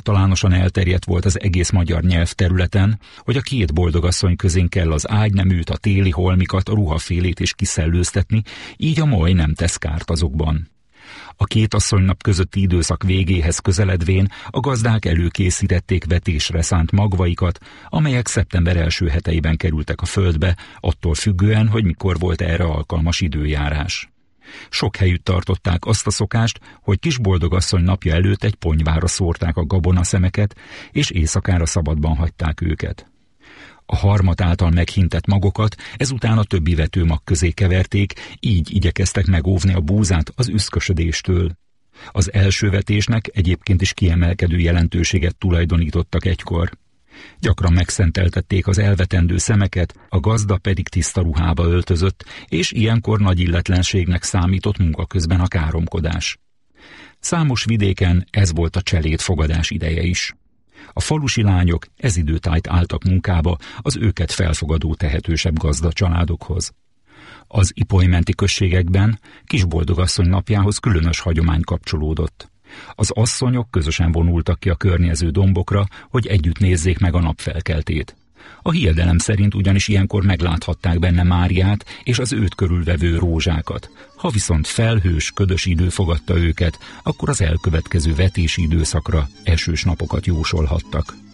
általánosan elterjedt volt az egész magyar nyelvterületen, hogy a két boldogasszony közén kell az ágyneműt, a téli holmikat, a ruhafélét is kiszellőztetni, így a moly nem tesz kárt azokban. A két asszonynap közötti időszak végéhez közeledvén a gazdák előkészítették vetésre szánt magvaikat, amelyek szeptember első heteiben kerültek a földbe, attól függően, hogy mikor volt erre alkalmas időjárás. Sok helyütt tartották azt a szokást, hogy Kisboldogasszony napja előtt egy ponyvára szórták a gabonaszemeket, és éjszakára szabadban hagyták őket. A harmat által meghintett magokat ezután a többi vetőmag közé keverték, így igyekeztek megóvni a búzát az üszkösödéstől. Az első vetésnek egyébként is kiemelkedő jelentőséget tulajdonítottak egykor. Gyakran megszenteltették az elvetendő szemeket, a gazda pedig tiszta ruhába öltözött, és ilyenkor nagy illetlenségnek számított munka közben a káromkodás. Számos vidéken ez volt a cselédfogadás ideje is. A falusi lányok ez időtájt álltak munkába az őket felfogadó tehetősebb gazdacsaládokhoz. Az ipolymenti községekben Kisboldogasszony napjához különös hagyomány kapcsolódott. Az asszonyok közösen vonultak ki a környező dombokra, hogy együtt nézzék meg a napfelkeltét. A hiedelem szerint ugyanis ilyenkor megláthatták benne Máriát és az őt körülvevő rózsákat. Ha viszont felhős, ködös idő fogadta őket, akkor az elkövetkező vetési időszakra esős napokat jósolhattak.